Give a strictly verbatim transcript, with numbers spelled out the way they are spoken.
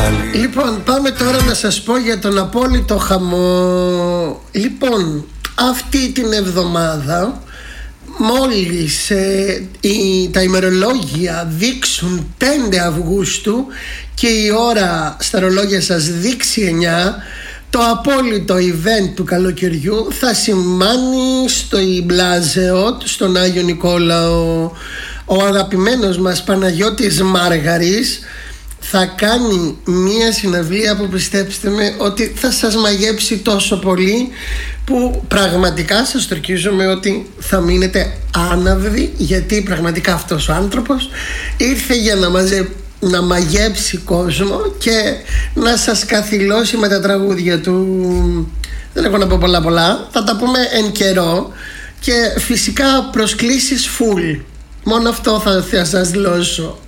πάλι. Λοιπόν, πάμε τώρα να σας πω για τον απόλυτο χαμό. Λοιπόν, αυτή την εβδομάδα, μόλις ε, η, τα ημερολόγια δείξουν πέντε Αυγούστου και η ώρα στα ρολόγια σας δείξει εννιά, το απόλυτο event του καλοκαιριού θα σημάνει στο Ιμπλάζεοτ, στον Άγιο Νικόλαο, ο αγαπημένος μας Παναγιώτης Μάργαρης θα κάνει μία συναυλία που, πιστέψτε με, ότι θα σας μαγέψει τόσο πολύ που πραγματικά σας τορκίζομαι ότι θα μείνετε άναυδοι, γιατί πραγματικά αυτός ο άνθρωπος ήρθε για να, μαζε... να μαγέψει κόσμο και να σας καθυλώσει με τα τραγούδια του. Δεν έχω να πω πολλά πολλά, θα τα πούμε εν καιρό, και φυσικά προσκλήσεις full. Μόνο αυτό θα, θα σας δηλώσω.